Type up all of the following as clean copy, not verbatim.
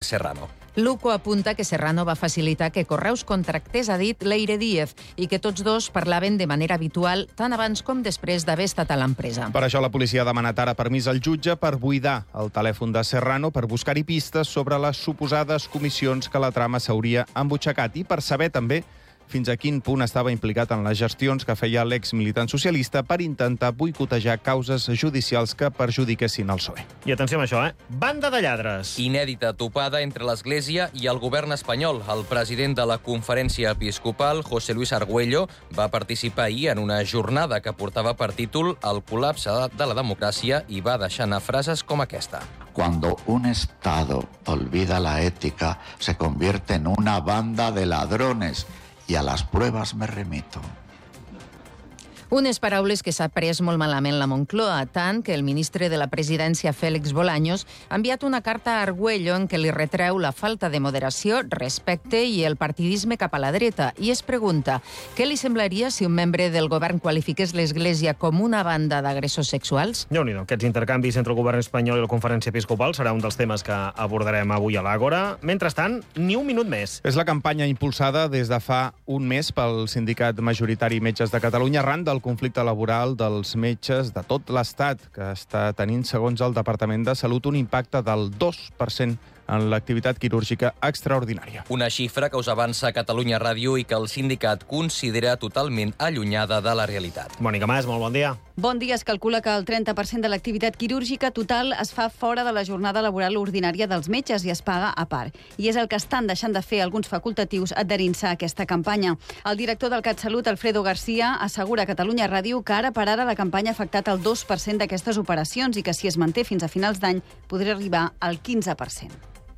Serrano. Luco apunta que Serrano va facilitar que Correus contractés a dit Leire Díez i que tots dos parlaven de manera habitual tant abans com després d'haver estat a l'empresa. Per això la policia ha demanat ara permís al jutge per buidar el telèfon de Serrano per buscar-hi pistes sobre les suposades comissions que la trama s'hauria embutxacat i per saber també fins a quin punt estava implicat en les gestions que feia l'ex-militant socialista per intentar boicotejar causes judicials que perjudiquessin el PSOE. I atenció amb això, banda de lladres. Inèdita topada entre l'Església i el govern espanyol. El president de la Conferència Episcopal, José Luis Argüello, va participar ahir en una jornada que portava per títol El col·lapse de la democràcia i va deixar anar frases com aquesta. Cuando un Estado olvida la ética, se convierte en una banda de ladrones. Y a las pruebas me remito. Unes paraules que s'ha pres molt malament la Moncloa, tant que el ministre de la Presidència, Félix Bolaños, ha enviat una carta a Argüello en què li retreu la falta de moderació, respecte i el partidisme cap a la dreta, i es pregunta què li semblaria si un membre del govern qualifiqués l'Església com una banda d'agressors sexuals? Déu-n'hi-do, aquests intercanvis entre el govern espanyol i la Conferència Episcopal serà un dels temes que abordarem avui a l'Àgora. Mentrestant, ni un minut més. És la campanya impulsada des de fa un mes pel sindicat majoritari Metges de Catalunya arran del conflicte laboral dels metges de tot l'Estat, que està tenint, segons el Departament de Salut, un impacte del 2% en l'activitat quirúrgica extraordinària. Una xifra que us avança a Catalunya Ràdio i que el sindicat considera totalment allunyada de la realitat. Mònica Mas, molt bon dia. Bon dia. Es calcula que el 30% de l'activitat quirúrgica total es fa fora de la jornada laboral ordinària dels metges i es paga a part. I és el que estan deixant de fer alguns facultatius adherint-se a aquesta campanya. El director del CatSalut, Alfredo García, assegura a Catalunya Ràdio que ara per ara la campanya ha afectat el 2% d'aquestes operacions i que si es manté fins a finals d'any podria arribar al 15%.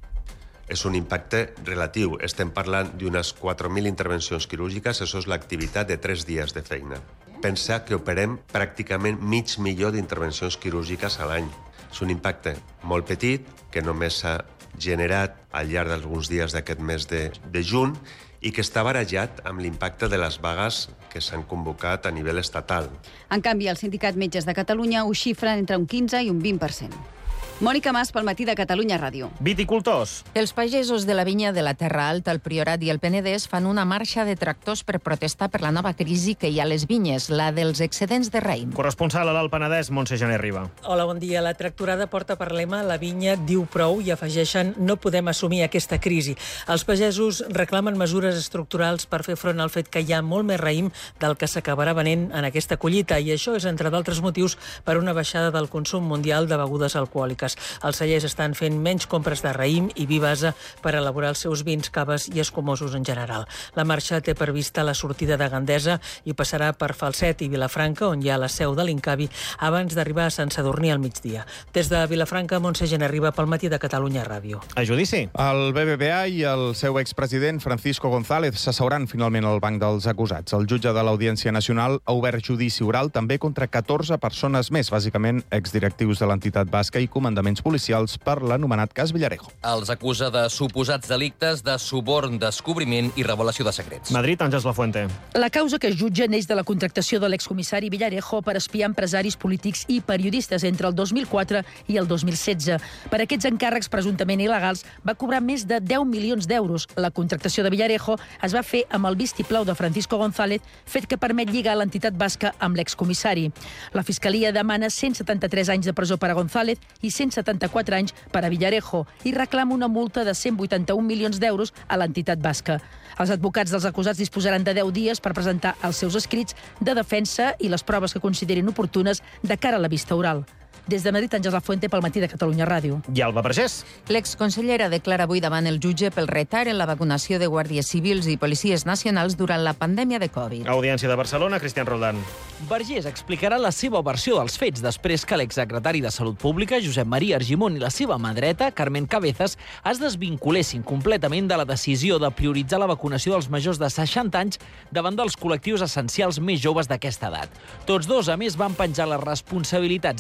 És un impacte relatiu. Estem parlant d'unes 4.000 intervencions quirúrgiques. Això és l'activitat de 3 dies de feina. Pensa que operem pràcticament 500.000 d'intervencions quirúrgiques a l'any. És un impacte molt petit que només s'ha generat al llarg d'alguns dies d'aquest mes de juny i que està barrejat amb l'impacte de les vagues que s'han convocat a nivell estatal. En canvi, el Sindicat Metges de Catalunya ho xifra entre un 15 i un 20%. Mònica Mas, pel matí de Catalunya Ràdio. Viticultors. Els pagesos de la vinya de la Terra Alta, el Priorat i el Penedès fan una marxa de tractors per protestar per la nova crisi que hi ha a les vinyes, la dels excedents de raïm. Corresponsal a l'Alt Penedès, Montse Gené Riba. Hola, bon dia. La tractorada porta per lema la vinya diu prou i afegeixen no podem assumir aquesta crisi. Els pagesos reclamen mesures estructurals per fer front al fet que hi ha molt més raïm del que s'acabarà venent en aquesta collita i això és, entre d'altres motius, per una baixada del consum mundial de begudes alcohòliques. Els cellers estan fent menys compres de raïm i vi base per elaborar els seus vins, caves i escumosos en general. La marxa té prevista la sortida de Gandesa i passarà per Falset i Vilafranca, on hi ha la seu de l'Incavi, abans d'arribar a Sant Sadurní al migdia. Des de Vilafranca, Montse Gené Riba, pel matí de Catalunya Ràdio. A judici. El BBVA i el seu expresident Francisco González s'asseuran finalment al banc dels acusats. El jutge de l'Audiència Nacional ha obert judici oral també contra 14 persones més, bàsicament exdirectius de l'entitat basca i comandaments policials per l'anomenat cas Villarejo. Els acusa de suposats delictes de suborn, descobriment i revelació de secrets. Madrid, Àngels Lafuente. La causa que es jutja neix de la contractació de l'excomissari Villarejo per espiar empresaris polítics i periodistes entre el 2004 i el 2016. Per aquests encàrrecs presumptament il·legals va cobrar més de 10 milions d'euros. La contractació de Villarejo es va fer amb el vistiplau de Francisco González, fet que permet lligar l'entitat basca amb l'excomissari. La Fiscalia demana 173 anys de presó per a González i 174 anys per a Villarejo i reclama una multa de 181 milions d'euros a l'entitat basca. Els advocats dels acusats disposaran de 10 dies per presentar els seus escrits de defensa i les proves que considerin oportunes de cara a la vista oral. Des de Madrid, Àngels Lafuente, pel matí de Catalunya Ràdio. I Alba Vergés. L'exconsellera declara avui davant el jutge pel retard en la vacunació de guàrdies civils i policies nacionals durant la pandèmia de Covid. Audiència de Barcelona, Cristian Roldán. Vergés explicarà la seva versió dels fets després que l'exsecretari de Salut Pública, Josep Maria Argimon, i la seva mà dreta, Carmen Cabezas, es desvinculessin completament de la decisió de prioritzar la vacunació dels majors de 60 anys davant dels col·lectius essencials més joves d'aquesta edat. Tots dos, a més, van penjar les responsabilitats d'aquesta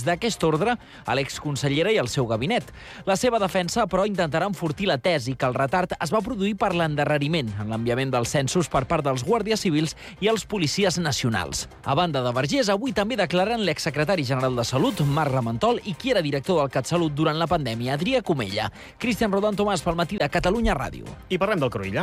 desordre a l'exconsellera i al seu gabinet. La seva defensa, però, intentarà enfortir la tesi que el retard es va produir per l'endarreriment en l'enviament dels censos per part dels guàrdies civils i els policies nacionals. A banda de Vergés, avui també declaren l'exsecretari general de Salut, Marc Ramentol, i qui era director del CatSalut durant la pandèmia, Adrià Comella. Cristian Rodan Tomàs, pel Matí de Catalunya Ràdio. I parlem del Cruïlla.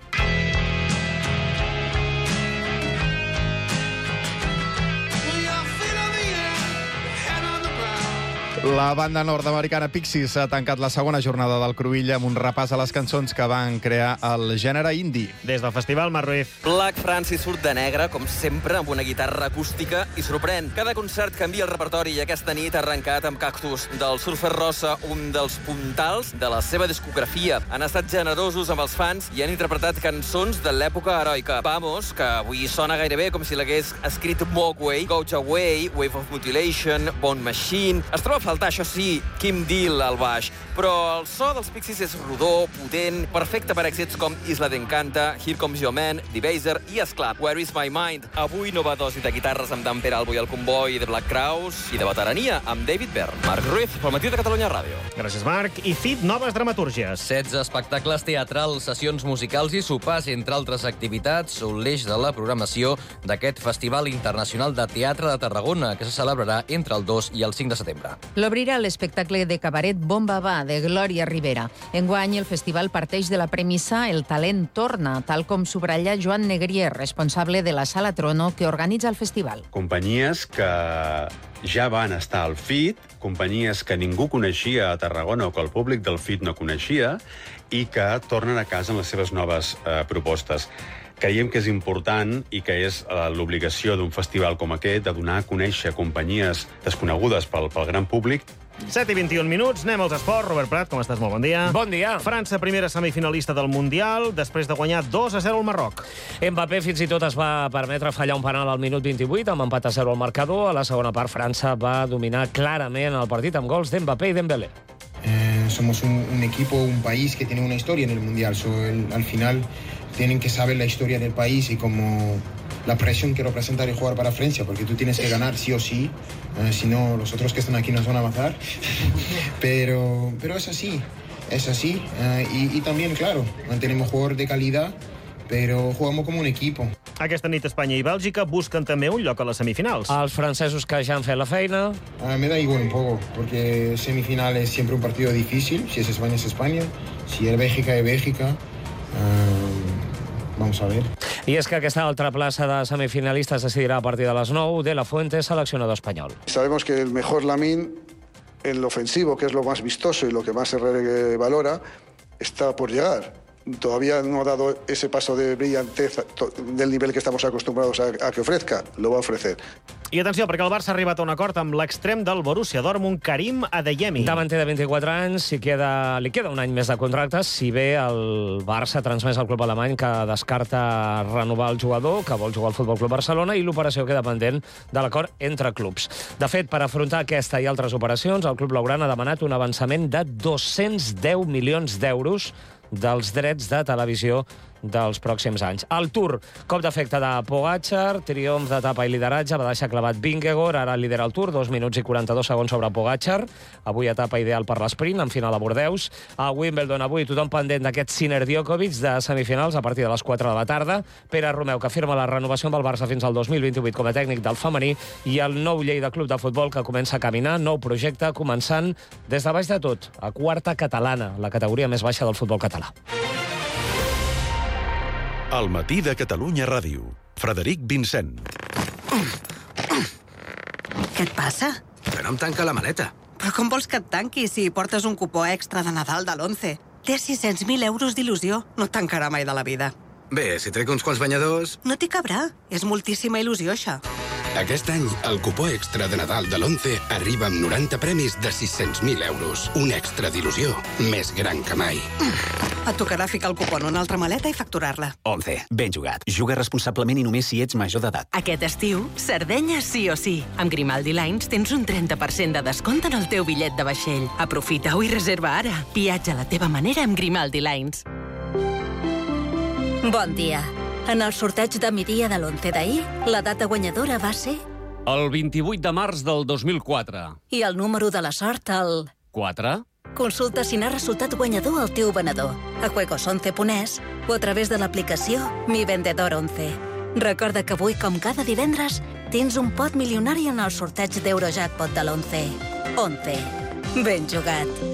La banda nord-americana Pixies ha tancat la segona jornada del Cruïlla amb un repàs a les cançons que van crear el gènere indie. Des del festival, Marc Ruiz. Black Francis surt de negre, com sempre, amb una guitarra acústica i sorprèn. Cada concert canvia el repertori i aquesta nit ha arrencat amb Cactus. Del Surfer Rosa, un dels puntals de la seva discografia. Han estat generosos amb els fans i han interpretat cançons de l'època heroica. Vamos, que avui sona gairebé com si l'hagués escrit Mogwai, Gouge Away, Wave of Mutilation, Bone Machine. Es troba a faltar, això sí, Kim Deal al baix, però el so dels Pixies és rodó, potent, perfecte per èxits com Isla d'Encanta, Here Comes Your Man, Debaser i, esclar, Where Is My Mind. Avui nova dosi de guitarres amb Dan Peralbo i el Comboi de Black Crowes i de veterania amb David Byrne. Marc Ruiz, pel Matí de Catalunya Ràdio. Gràcies, Marc. I FIT, noves dramatúrgies. 16 espectacles teatrals, sessions musicals i sopars, entre altres activitats, són l'eix de la programació d'aquest Festival Internacional de Teatre de Tarragona, que se celebrarà entre el 2 i el 5 de setembre. L'obrirà l'espectacle de cabaret Bomba Va, de Glòria Rivera. Enguany, el festival parteix de la premissa El talent torna, tal com subratlla Joan Negrier, responsable de la Sala Trono, que organitza el festival. Companyies que ja van estar al FIT, companyies que ningú coneixia a Tarragona o que el públic del FIT no coneixia i que tornen a casa en les seves noves propostes. Creiem que és important i que és l'obligació d'un festival com aquest de donar a conèixer companyies desconegudes pel gran públic. 7 i 21 minuts, anem als esports. Robert Prat, com estàs? Molt bon dia. Bon dia. França, primera semifinalista del Mundial, després de guanyar 2-0 al Marroc. Mbappé fins i tot es va permetre fallar un penal al minut 28, amb empat a 0 al marcador. A la segona part, França va dominar clarament el partit amb gols d'Mbappé i Dembélé. Somos un equipo, un país que tiene una historia en el Mundial. Al final tienen que saber la historia del país y como la presión que representa el jugar para Francia, porque tú tienes que ganar sí o sí, si no los otros que están aquí nos van a matar. Pero es así, y también, claro, tenemos jugadores de calidad, però jugamos com un equipo. Aquesta nit Espanya i Bèlgica busquen també un lloc a les semifinals. Els francesos que ja han fet la feina. Me da igual un poco, porque semifinal es siempre un partido difícil. Si es España, es España. Si es Bèlgica, es Bèlgica. Vamos a ver. I és que aquesta altra plaça de semifinalistes decidirà a partir de les 9. De la Fuente, seleccionador espanyol. Sabemos que el mejor Lamine, en lo ofensivo, que es lo más vistoso y lo que más se valora, está por llegar. Todavía no ha dado ese paso de brillantez del nivel que estamos acostumbrados a que ofrezca. Lo va a ofrecer. I atenció, perquè el Barça ha arribat a un acord amb l'extrem del Borussia Dortmund, Karim Adeyemi. Davanter de 24 anys, li queda un any més de contracte, si bé el Barça ha transmès al club alemany que descarta renovar el jugador, que vol jugar al Futbol Club Barcelona, i l'operació queda pendent de l'acord entre clubs. De fet, per afrontar aquesta i altres operacions, el club blaugrana ha demanat un avançament de 210 milions d'euros dels drets de televisió dels pròxims anys. El Tour, cop d'efecte de Pogačar, triomf d'etapa i lideratge, va deixar clavat Vingegaard, ara lidera el Tour, 2 minuts i 42 segons sobre Pogačar. Avui etapa ideal per l'esprint, en final a Bordeus. A Wimbledon avui tothom pendent d'aquest Sinner Djokovic de semifinals a partir de les 4 de la tarda. Pere Romeu, que firma la renovació amb el Barça fins al 2028 com a tècnic del femení, i el nou Lleida Club de Futbol que comença a caminar, nou projecte, començant des de baix de tot, a quarta catalana, la categoria més baixa del futbol català. El Matí de Catalunya Ràdio. Frederic Vincent. Què et passa? Que no em tanca la maleta. Però com vols que et tanqui si portes un cupó extra de Nadal de l'11? Té 600.000 euros d'il·lusió. No et tancarà mai de la vida. Bé, si trec uns quants banyadors... No t'hi cabrà. És moltíssima il·lusió, això. Aquest any, el cupó extra de Nadal de l'11 arriba amb 90 premis de 600.000 euros. Un extra d'il·lusió més gran que mai. Et tocarà ficar el cupó en una altra maleta i facturar-la. 11. Ben jugat. Juga responsablement i només si ets major d'edat. Aquest estiu, Sardenya sí o sí. Amb Grimaldi Lines tens un 30% de descompte en el teu bitllet de vaixell. Aprofita-ho i reserva ara. Viatja a la teva manera amb Grimaldi Lines. Bon dia. En el sorteig de migdia de l'11 d'ahir, la data guanyadora va ser El 28 de març del 2004. I el número de la sort, el... 4. Consulta si n'ha resultat guanyador el teu venedor a juegos11.es o a través de l'aplicació Mi Vendedor 11. Recorda que avui, com cada divendres, tens un pot milionari en el sorteig d'Eurojackpot de l'11. 11. Ben jugat.